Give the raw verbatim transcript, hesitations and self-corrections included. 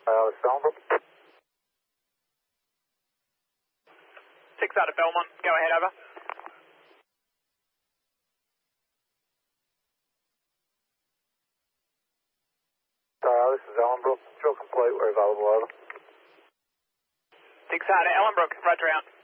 Uh, Ellenbrook. Six out of Belmont, go ahead, over. Uh, this is Ellenbrook. Drill complete. We're available, over. Six out of Ellenbrook, roger out.